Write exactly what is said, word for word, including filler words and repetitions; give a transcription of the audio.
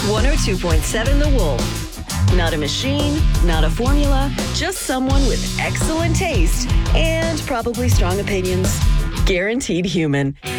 one oh two point seven The Wolf. Not a machine, not a formula, just someone with excellent taste and probably strong opinions. Guaranteed human.